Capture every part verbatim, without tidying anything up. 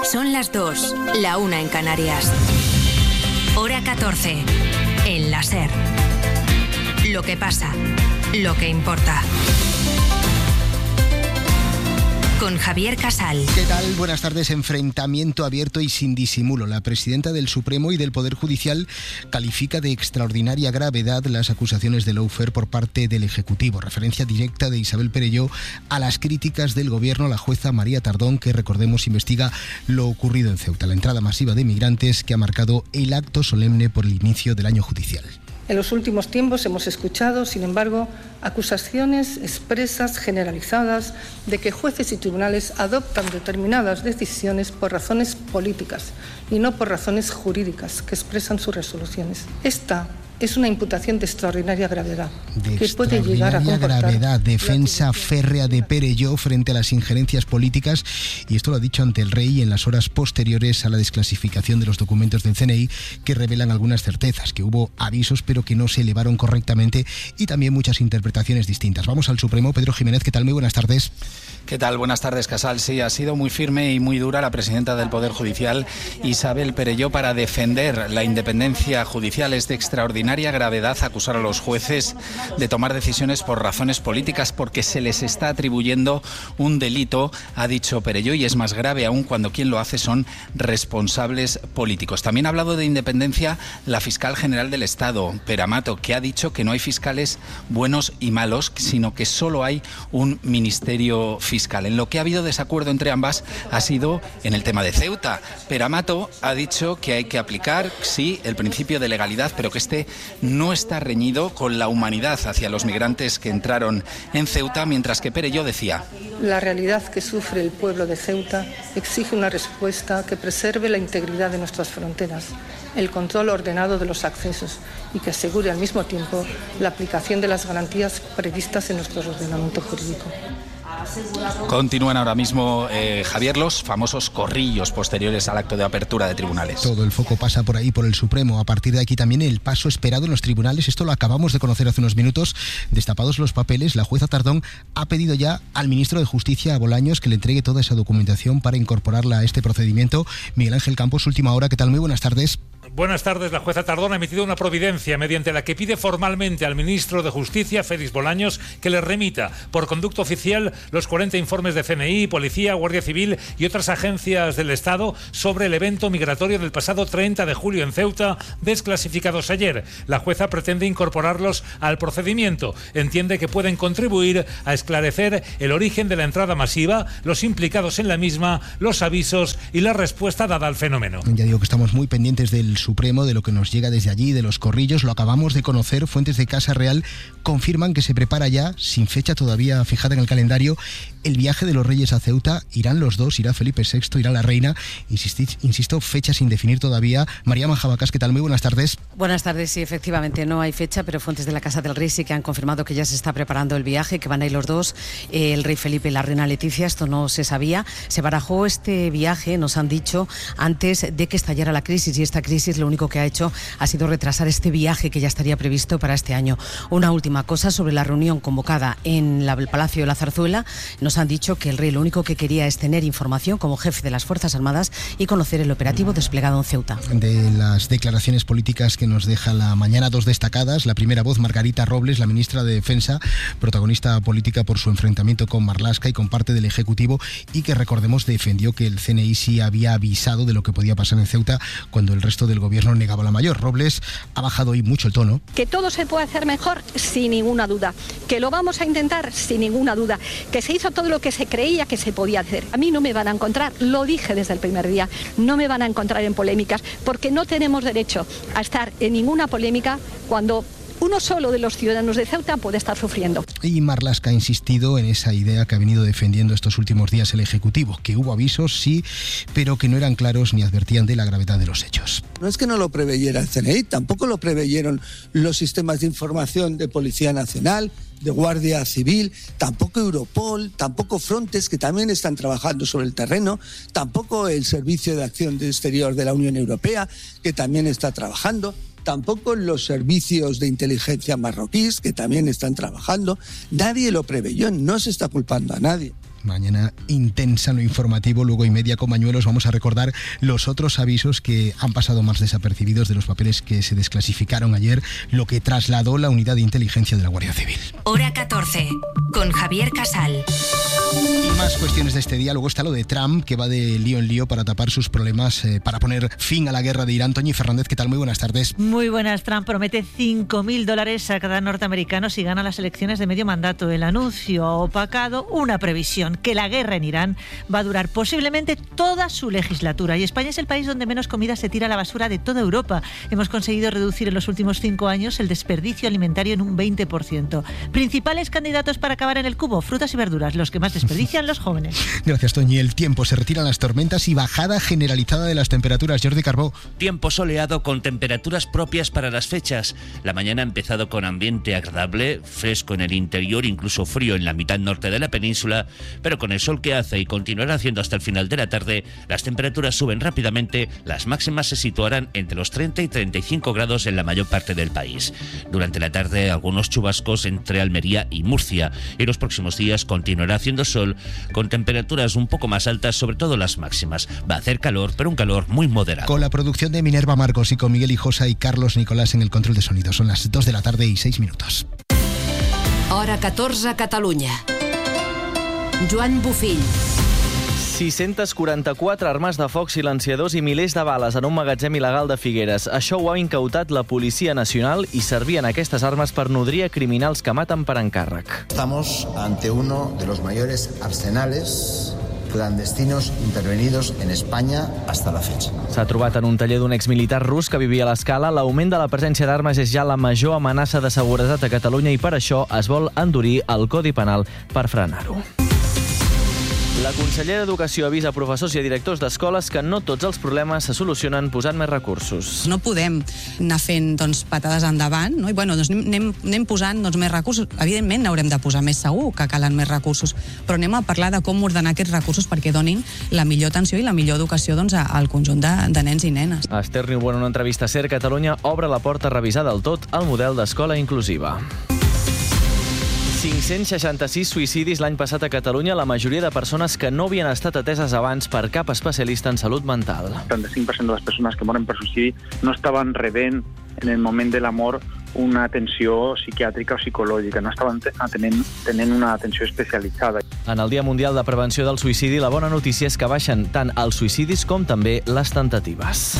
Son las dos, la una en Canarias. Hora catorce, en la SER. Lo que pasa, lo que importa. Con Javier Casal. ¿Qué tal? Buenas tardes. Enfrentamiento abierto y sin disimulo. La presidenta del Supremo y del Poder Judicial califica de extraordinaria gravedad las acusaciones de lawfare por parte del Ejecutivo. Referencia directa de Isabel Perelló a las críticas del Gobierno a la jueza María Tardón, que, recordemos, investiga lo ocurrido en Ceuta, la entrada masiva de migrantes que ha marcado el acto solemne por el inicio del año judicial. En los últimos tiempos hemos escuchado, sin embargo, acusaciones expresas, generalizadas, de que jueces y tribunales adoptan determinadas decisiones por razones políticas y no por razones jurídicas que expresan sus resoluciones. Esta es una imputación de extraordinaria gravedad, de que puede llegar a comportar gravedad, defensa férrea de Perelló frente a las injerencias políticas, y esto lo ha dicho ante el rey en las horas posteriores a la desclasificación de los documentos del C N I, que revelan algunas certezas, que hubo avisos pero que no se elevaron correctamente, y también muchas interpretaciones distintas. Vamos al Supremo. Pedro Jiménez, ¿qué tal? Muy buenas tardes. ¿Qué tal? Buenas tardes, Casal. Sí, ha sido muy firme y muy dura la presidenta del Poder Judicial, Isabel Perelló, para defender la independencia judicial. Es de extraordinaria gravedad acusar a los jueces de tomar decisiones por razones políticas, porque se les está atribuyendo un delito, ha dicho Perelló, y es más grave aún cuando quien lo hace son responsables políticos. También ha hablado de independencia la fiscal general del Estado, Pere Amato, que ha dicho que no hay fiscales buenos y malos, sino que solo hay un ministerio fiscal. En lo que ha habido desacuerdo entre ambas ha sido en el tema de Ceuta. Pere Amato ha dicho que hay que aplicar, sí, el principio de legalidad, pero que este no está reñido con la humanidad hacia los migrantes que entraron en Ceuta, mientras que Perelló decía: la realidad que sufre el pueblo de Ceuta exige una respuesta que preserve la integridad de nuestras fronteras, el control ordenado de los accesos y que asegure al mismo tiempo la aplicación de las garantías previstas en nuestro ordenamiento jurídico. Continúan ahora mismo, eh, Javier, los famosos corrillos posteriores al acto de apertura de tribunales. Todo el foco pasa por ahí, por el Supremo. A partir de aquí también el paso esperado en los tribunales. Esto lo acabamos de conocer hace unos minutos. Destapados los papeles, la jueza Tardón ha pedido ya al ministro de Justicia, a Bolaños, que le entregue toda esa documentación para incorporarla a este procedimiento. Miguel Ángel Campos, última hora. ¿Qué tal? Muy buenas tardes. Buenas tardes. La jueza Tardón ha emitido una providencia mediante la que pide formalmente al ministro de Justicia, Félix Bolaños, que le remita por conducto oficial los cuarenta informes de C N I, Policía, Guardia Civil y otras agencias del Estado sobre el evento migratorio del pasado treinta de julio en Ceuta, desclasificados ayer. La jueza pretende incorporarlos al procedimiento. Entiende que pueden contribuir a esclarecer el origen de la entrada masiva, los implicados en la misma, los avisos y la respuesta dada al fenómeno. Ya digo que estamos muy pendientes del Supremo, de lo que nos llega desde allí, de los corrillos. Lo acabamos de conocer. Fuentes de Casa Real confirman que se prepara ya, sin fecha todavía fijada en el calendario, el viaje de los Reyes a Ceuta. Irán los dos, irá Felipe sexto, irá la reina. Insistid, insisto, fecha sin definir todavía. María Majabacas, ¿qué tal? Muy buenas tardes. Buenas tardes. Sí, efectivamente no hay fecha, pero fuentes de la Casa del Rey sí que han confirmado que ya se está preparando el viaje, que van a ir los dos, eh, el rey Felipe y la reina Leticia. Esto no se sabía. Se barajó este viaje, nos han dicho, antes de que estallara la crisis, y esta crisis lo único que ha hecho ha sido retrasar este viaje que ya estaría previsto para este año. Una última cosa sobre la reunión convocada en la, el Palacio de la Zarzuela. Nos han dicho que el rey lo único que quería es tener información como jefe de las Fuerzas Armadas y conocer el operativo desplegado en Ceuta. De las declaraciones políticas que nos deja la mañana, dos destacadas. La primera voz, Margarita Robles, la ministra de Defensa, protagonista política por su enfrentamiento con Marlaska y con parte del Ejecutivo, y que, recordemos, defendió que el C N I sí había avisado de lo que podía pasar en Ceuta cuando el resto del gobierno negaba la mayor. Robles ha bajado hoy mucho el tono. Que todo se puede hacer mejor, sin ninguna duda. Que lo vamos a intentar, sin ninguna duda. Que se hizo todo lo que se creía que se podía hacer. A mí no me van a encontrar, lo dije desde el primer día, no me van a encontrar en polémicas, porque no tenemos derecho a estar en ninguna polémica cuando uno solo de los ciudadanos de Ceuta puede estar sufriendo. Y Marlaska ha insistido en esa idea que ha venido defendiendo estos últimos días el Ejecutivo, que hubo avisos, sí, pero que no eran claros ni advertían de la gravedad de los hechos. No es que no lo preveyera el C N I, tampoco lo preveyeron los sistemas de información de Policía Nacional, de Guardia Civil, tampoco Europol, tampoco Frontex, que también están trabajando sobre el terreno, tampoco el Servicio de Acción Exterior de la Unión Europea, que también está trabajando, tampoco los servicios de inteligencia marroquíes, que también están trabajando. Nadie lo preveyó, no se está culpando a nadie. Mañana intensa en lo informativo, luego y media con Bañuelos. Vamos a recordar los otros avisos que han pasado más desapercibidos de los papeles que se desclasificaron ayer, lo que trasladó la unidad de inteligencia de la Guardia Civil. Hora catorce, con Javier Casal. Y más cuestiones de este día. Luego está lo de Trump, que va de lío en lío para tapar sus problemas, eh, para poner fin a la guerra de Irán. Toñi Fernández, ¿qué tal? Muy buenas tardes. Muy buenas. Trump promete cinco mil dólares a cada norteamericano si gana las elecciones de medio mandato. El anuncio ha opacado una previsión, que la guerra en Irán va a durar posiblemente toda su legislatura. Y España es el país donde menos comida se tira a la basura de toda Europa. Hemos conseguido reducir en los últimos cinco años el desperdicio alimentario en un veinte por ciento. Principales candidatos para acabar en el cubo: frutas y verduras, los que más desperdician los jóvenes. Gracias, Toñi. El tiempo, se retiran las tormentas y bajada generalizada de las temperaturas. Jordi Carbó. Tiempo soleado con temperaturas propias para las fechas. La mañana ha empezado con ambiente agradable, fresco en el interior, incluso frío en la mitad norte de la península, pero con el sol que hace y continuará haciendo hasta el final de la tarde, las temperaturas suben rápidamente. Las máximas se situarán entre los treinta y treinta y cinco grados en la mayor parte del país. Durante la tarde, algunos chubascos entre Almería y Murcia, y los próximos días continuará haciendo sol con temperaturas un poco más altas, sobre todo las máximas. Va a hacer calor, pero un calor muy moderado. Con la producción de Minerva Marcos y con Miguel Hijosa y Carlos Nicolás en el control de sonido. Son las dos de la tarde y seis minutos. Hora catorze, Catalunya. Joan Bufill. sis-centes quaranta-quatre armes de foc, silenciadors i milers de bales en un magatzem il·legal de Figueres. Això ho ha incautat la Policia Nacional i servien aquestes armes per nodrir a criminals que maten per encàrrec. Estamos ante uno de los mayores arsenales clandestinos intervenidos en España hasta la fecha. S'ha trobat en un taller d'un exmilitar rus que vivia a l'Escala. L'augment de la presència d'armes és ja la major amenaça de seguretat a Catalunya i per això es vol endurir el Codi Penal per frenar-ho. La consellera d'Educació avisa a professors i a directors d'escoles que no tots els problemes se solucionen posant més recursos. No podem anar fent doncs, patades endavant, no? I bueno, doncs anem, anem posant doncs, més recursos. Evidentment n'haurem de posar més, segur que calen més recursos, però anem a parlar de com ordenar aquests recursos perquè donin la millor atenció i la millor educació doncs, al conjunt de, de nens i nenes. Esther Niubó, en una entrevista a SER Catalunya, obre la porta a revisar del tot el model d'escola inclusiva. cinc-cents seixanta-sis suïcidis l'any passat a Catalunya, la majoria de persones que no havien estat ateses abans per cap especialista en salut mental. El trenta-cinc per cent de les persones que moren per suïcidi no estaven rebent en el moment de la mort una atenció psiquiàtrica o psicològica, no estaven tenint, tenint una atenció especialitzada. En el Dia Mundial de Prevenció del Suïcidi, la bona notícia és que baixen tant els suïcidis com també les temptatives.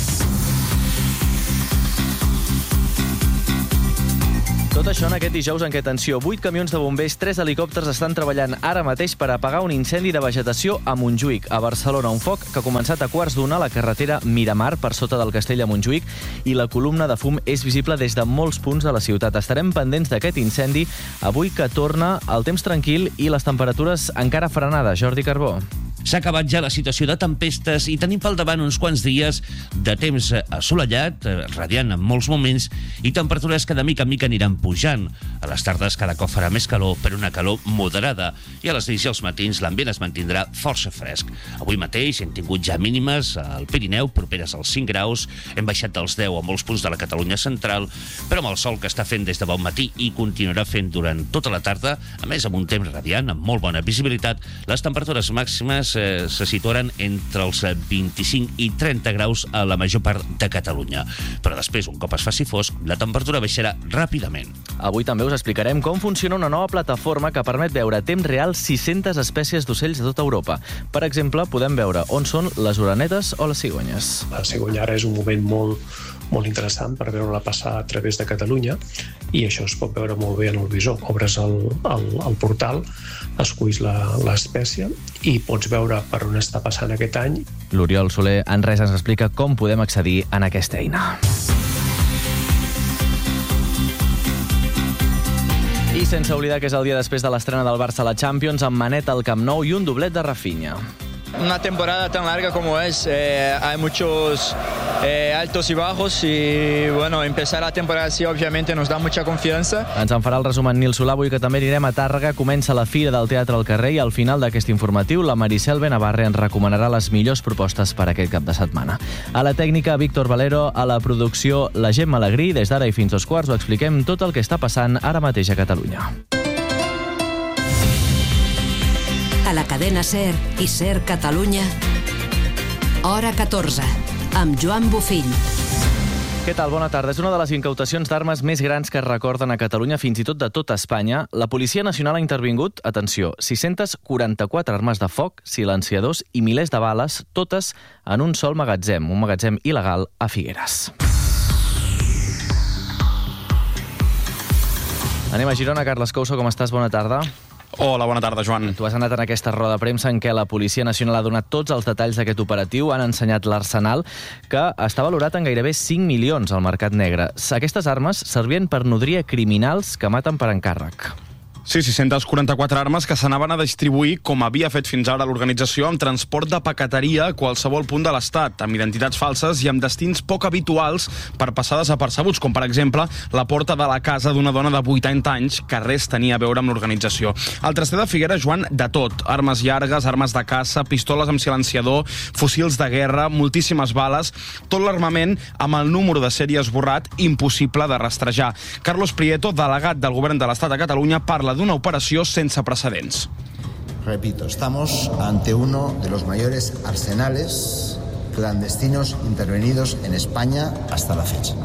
Tot això en aquest dijous en què, atenció, vuit camions de bombers, tres helicòpters estan treballant ara mateix per apagar un incendi de vegetació a Montjuïc, a Barcelona. Un foc que ha començat a quarts d'una a la carretera Miramar, per sota del castell de Montjuïc, i la columna de fum és visible des de molts punts de la ciutat. Estarem pendents d'aquest incendi avui, que torna el temps tranquil i les temperatures encara frenades. Jordi Carbó. S'ha acabat ja la situació de tempestes i tenim pel davant uns quants dies de temps assolellat, radiant en molts moments, i temperatures que de mica en mica aniran pujant. A les tardes cada cop farà més calor, però una calor moderada, i a les nits i als matins l'ambient es mantindrà força fresc. Avui mateix hem tingut ja mínimes al Pirineu, properes als cinc graus, hem baixat dels deu a molts punts de la Catalunya central, però amb el sol que està fent des de bon matí i continuarà fent durant tota la tarda, a més amb un temps radiant, amb molt bona visibilitat, les temperatures màximes eh, se situaran entre els vint-i-cinc i trenta graus a la major part de Catalunya. Però després, un cop es faci fosc, la temperatura baixarà ràpidament. Avui també us explicarem com funciona una nova plataforma que permet veure a temps real sis-centes espècies d'ocells de tota Europa. Per exemple, podem veure on són les orenetes o les cigonyes. La cigonyara és un moment molt, molt interessant per veure-la passar a través de Catalunya, i això es pot veure molt bé en el visor. Obres el, el, el portal, esculls l'espècie i pots veure per on està passant aquest any. L'Oriol Soler en res ens explica com podem accedir a aquesta eina. I sense oblidar que és el dia després de l'estrena del Barça a la Champions, amb Manet al Camp Nou i un doblet de Rafinha. Una temporada tan larga como es, eh, hay muchos eh, altos y bajos y bueno, empezar la temporada así obviamente nos da mucha confianza. Ens en farà el resum en Nil Solà, avui que també anirem a Tàrrega. Comença la Fira del Teatre al Carrer i al final d'aquest informatiu la Maricel Benavarre ens recomanarà les millors propostes per aquest cap de setmana. A la tècnica, Víctor Valero, a la producció, la Gemma Alegrí. Des d'ara i fins dos quarts ho expliquem tot el que està passant ara mateix a Catalunya. a la cadena SER i SER Catalunya. Hora catorze, amb Joan Bofill. Què tal? Bona tarda. És una de les incautacions d'armes més grans que es recorden a Catalunya, fins i tot de tota Espanya. La Policia Nacional ha intervingut, atenció, sis-centes quaranta-quatre armes de foc, silenciadors i milers de bales, totes en un sol magatzem, un magatzem il·legal a Figueres. Anem a Girona. Carles Couso, com estàs? Bona tarda. Hola, bona tarda, Joan. Tu has anat en aquesta roda de premsa en què la Policia Nacional ha donat tots els detalls d'aquest operatiu, han ensenyat l'arsenal, que està valorat en gairebé cinc milions al mercat negre. Aquestes armes servien per nodrir a criminals que maten per encàrrec. Sí, sis-centes quaranta-quatre armes que s'anaven a distribuir, com havia fet fins ara l'organització, amb transport de paqueteria a qualsevol punt de l'Estat, amb identitats falses i amb destins poc habituals per passar desapercebuts, com per exemple la porta de la casa d'una dona de vuitanta anys que res tenia a veure amb l'organització. El traster de Figueres, Joan, de tot. Armes llargues, armes de caça, pistoles amb silenciador, fusils de guerra, moltíssimes bales, tot l'armament amb el número de sèrie esborrat, impossible de rastrejar. Carlos Prieto, delegat del Govern de l'Estat a Catalunya, parla d'una operació sense precedents. Repito, estamos ante uno de los mayores arsenales clandestinos intervenidos en España hasta la fecha.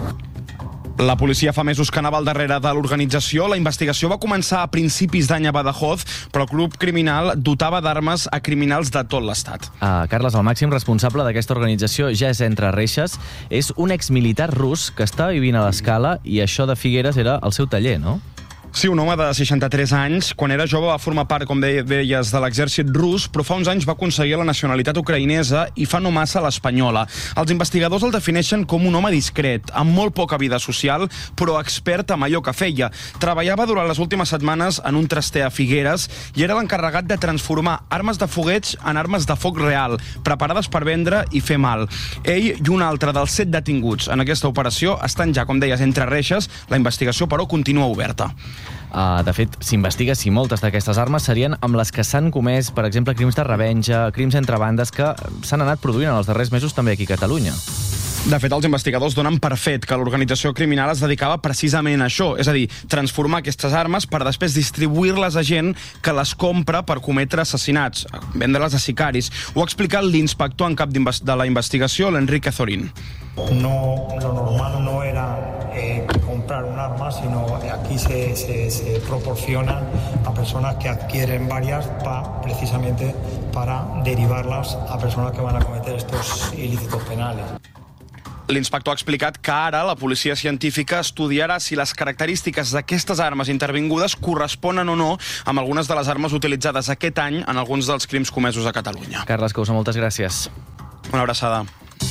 La policia fa mesos que anava al darrere de l'organització. La investigació va començar a principis d'any a Badajoz, però el club criminal dotava d'armes a criminals de tot l'Estat. Ah, Carles, el màxim responsable d'aquesta organització ja és entre reixes. És un exmilitar rus que està vivint a l'Escala i això de Figueres era el seu taller, no? Sí, un home de seixanta-tres anys. Quan era jove va formar part, com deies, de l'exèrcit rus, però fa uns anys va aconseguir la nacionalitat ucraïnesa i fa no massa l'espanyola. Els investigadors el defineixen com un home discret, amb molt poca vida social, però expert en allò que feia. Treballava durant les últimes setmanes en un traster a Figueres i era l'encarregat de transformar armes de fogueig en armes de foc real, preparades per vendre i fer mal. Ell i un altre dels set detinguts en aquesta operació estan ja, com deies, entre reixes. La investigació, però, continua oberta. Uh, de fet, s'investiga si moltes d'aquestes armes serien amb les que s'han comès, per exemple, crims de revenja, crims entre bandes que s'han anat produint en els darrers mesos també aquí a Catalunya. De fet, els investigadors donen per fet que l'organització criminal es dedicava precisament a això, és a dir, transformar aquestes armes per després distribuir-les a gent que les compra per cometre assassinats, vendre-les a sicaris. Ho ha explicat l'inspector en cap de la investigació, l'Enrique Zorín. No, lo normal no era eh, comprar un arma, sino aquí se, se, se proporciona a personas que adquieren varias pa, precisamente para derivarlas a personas que van a cometer estos ilícitos penales. L'inspector ha explicat que ara la policia científica estudiarà si les característiques d'aquestes armes intervingudes corresponen o no amb algunes de les armes utilitzades aquest any en alguns dels crims comesos a Catalunya. Carles Couso, moltes gràcies. Una abraçada.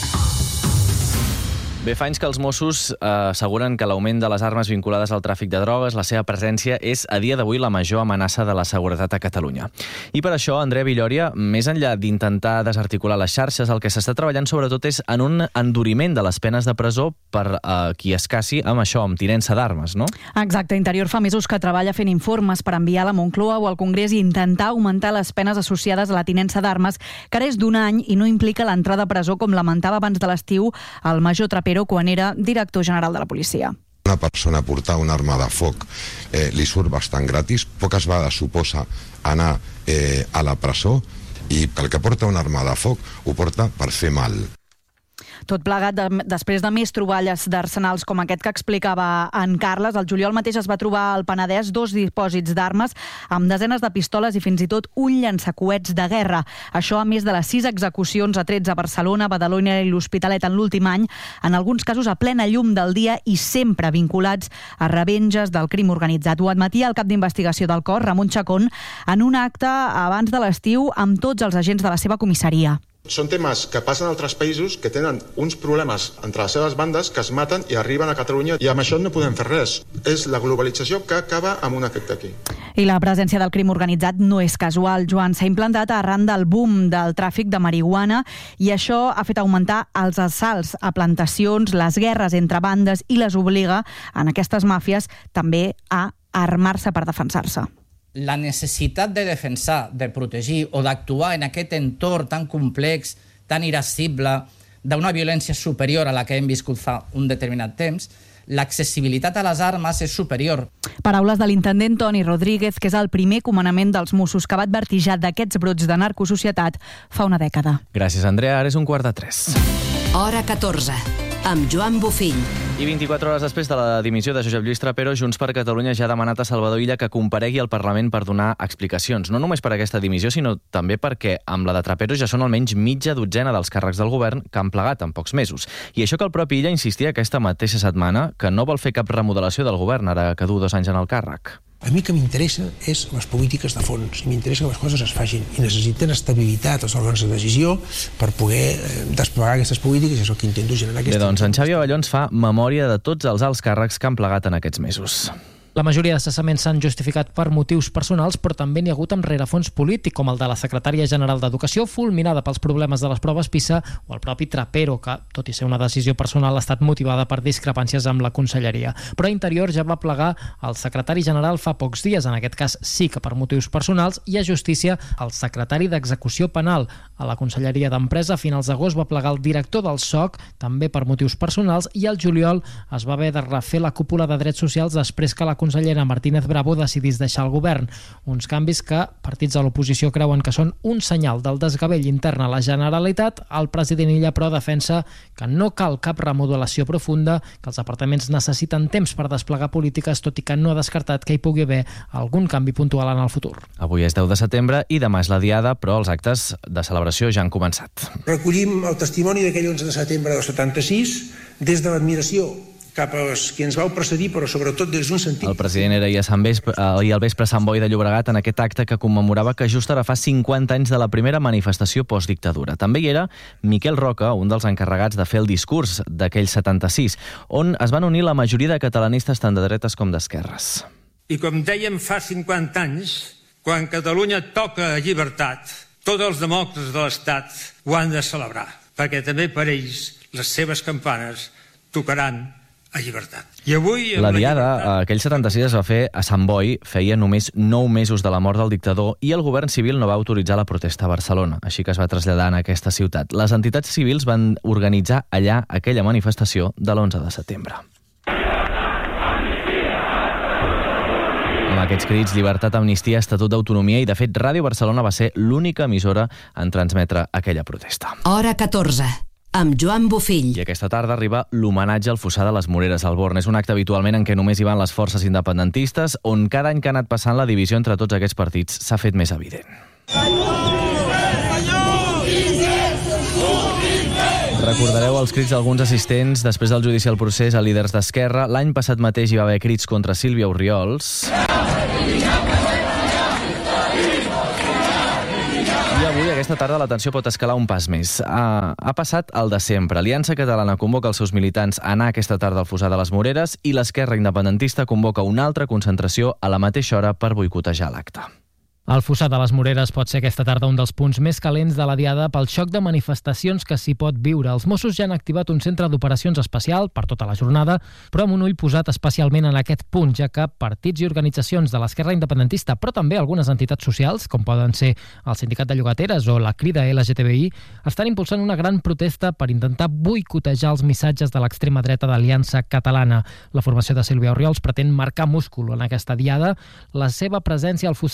Bé, fa anys que els Mossos eh, asseguren que l'augment de les armes vinculades al tràfic de drogues, la seva presència, és a dia d'avui la major amenaça de la seguretat a Catalunya. I per això, Andrea Villòria, més enllà d'intentar desarticular les xarxes, el que s'està treballant sobretot és en un enduriment de les penes de presó per eh, qui es casi amb això, amb tinença d'armes, no? Exacte. Interior fa mesos que treballa fent informes per enviar a la Moncloa o al Congrés i intentar augmentar les penes associades a la tinença d'armes, que ara és d'un any i no implica l'entrada a presó, com lamentava abans de l'estiu el major Trapero, quan era director general de la policia. Una persona portar una arma de foc eh, li surt bastant gratis, poques vegades suposa anar eh, a la presó, i el que porta una arma de foc ho porta per fer mal. Tot plegat de, després de més troballes d'arsenals com aquest que explicava en Carles. El juliol mateix es va trobar al Penedès dos dipòsits d'armes amb desenes de pistoles i fins i tot un llançacoets de guerra. Això a més de les sis execucions a trets a Barcelona, Badalona i l'Hospitalet en l'últim any, en alguns casos a plena llum del dia i sempre vinculats a revenges del crim organitzat. Ho admetia el cap d'investigació del cos, Ramon Chacón, en un acte abans de l'estiu amb tots els agents de la seva comissaria. Són temes que passen a altres països que tenen uns problemes entre les seves bandes que es maten i arriben a Catalunya i amb això no podem fer res. És la globalització que acaba amb un efecte aquí. I la presència del crim organitzat no és casual, Joan. S'ha implantat arran del boom del tràfic de marihuana i això ha fet augmentar els assalts a plantacions, les guerres entre bandes i les obliga en aquestes màfies també a armar-se per defensar-se. La necessitat de defensar, de protegir o d'actuar en aquest entorn tan complex, tan irascible, d'una violència superior a la que hem viscut fa un determinat temps, l'accessibilitat a les armes és superior. Paraules de l'intendent Toni Rodríguez, que és el primer comandament dels Mossos que va advertir ja d'aquests brots de narcosocietat fa una dècada. Gràcies, Andrea. Ara és un quart de tres. Hora catorze, amb Joan Bofill. I vint-i-quatre hores després de la dimissió de Josep Lluís Trapero, Junts per Catalunya ja ha demanat a Salvador Illa que comparegui al Parlament per donar explicacions. No només per aquesta dimissió, sinó també perquè amb la de Trapero ja són almenys mitja dotzena dels càrrecs del govern que han plegat en pocs mesos. I això que el propi Illa insistia aquesta mateixa setmana que no vol fer cap remodelació del govern ara que du dos anys en el càrrec. A mi que m'interessa és les polítiques de fons, i m'interessa que les coses es facin, i necessiten estabilitat els òrgans de decisió per poder desplegar aquestes polítiques, i és el que intento generar. Bé, doncs en Xavi Abelló ens fa memòria de tots els alts càrrecs que han plegat en aquests mesos. La majoria de cessaments s'han justificat per motius personals, però també n'hi ha hagut amb rerefons polític, com el de la secretària general d'Educació, fulminada pels problemes de les proves PISA, o el propi Trapero, que, tot i ser una decisió personal, ha estat motivada per discrepàncies amb la conselleria. Però Interior ja va plegar el secretari general fa pocs dies, en aquest cas sí que per motius personals, i a Justícia el secretari d'Execució Penal. A la conselleria d'Empresa, a finals d'agost, va plegar el director del S O C, també per motius personals, i al juliol es va haver de refer la cúpula de drets socials després que la consellera Martínez Bravo decidís deixar el govern. Uns canvis que partits de l'oposició creuen que són un senyal del desgavell intern a la Generalitat. El president Illa, però, defensa que no cal cap remodelació profunda, que els departaments necessiten temps per desplegar polítiques, tot i que no ha descartat que hi pugui haver algun canvi puntual en el futur. Avui és deu de setembre i demà és la diada, però els actes de celebració ja han començat. Recollim el testimoni d'aquell onze de setembre del setanta-sis des de l'admiració cap als qui ens vau precedir, però sobretot des d'un sentit... El president era ahir, a Sant Vespre, ahir al vespre a Sant Boi de Llobregat en aquest acte que commemorava que just ara fa cinquanta anys de la primera manifestació postdictadura. També hi era Miquel Roca, un dels encarregats de fer el discurs d'aquell setanta-sis, on es van unir la majoria de catalanistes tant de dretes com d'esquerres. I com dèiem fa cinquanta anys, quan Catalunya toca a llibertat, tots els demòcrates de l'Estat ho han de celebrar, perquè també per ells les seves campanes tocaran a llibertat. I avui... La diada, aquell setanta-sis, es va fer a Sant Boi, feia només nou mesos de la mort del dictador i el govern civil no va autoritzar la protesta a Barcelona, així que es va traslladar en aquesta ciutat. Les entitats civils van organitzar allà aquella manifestació de l'onze de setembre. Amb aquests crits, llibertat, amnistia, estatut d'autonomia i, de fet, Ràdio Barcelona va ser l'única emissora en transmetre aquella protesta. Hora catorze, amb Joan Bofill. I aquesta tarda arriba l'homenatge al Fossar de les Moreres al Born. És un acte habitualment en què només hi van les forces independentistes, on cada any que ha anat passant la divisió entre tots aquests partits s'ha fet més evident. Recordareu els crits d'alguns assistents després del judici al procés a líders d'Esquerra. L'any passat mateix hi va haver crits contra Sílvia Orriols. I avui, aquesta tarda, la tensió pot escalar un pas més. Ha, ha passat el de sempre. Aliança Catalana convoca els seus militants a anar aquesta tarda al Fossar de les Moreres i l'Esquerra Independentista convoca una altra concentració a la mateixa hora per boicotejar l'acte. El Fossar de les Moreres pot ser aquesta tarda un dels punts més calents de la diada pel xoc de manifestacions que s'hi pot viure. Els Mossos ja han activat un centre d'operacions especial per tota la jornada, però amb un ull posat especialment en aquest punt, ja que partits i organitzacions de l'esquerra independentista, però també algunes entitats socials, com poden ser el Sindicat de Llogateres o la Crida L G T B I, estan impulsant una gran protesta per intentar boicotejar els missatges de l'extrema dreta d'Aliança Catalana. La formació de Sílvia Orriols pretén marcar múscul en aquesta diada. La seva presència al Fossar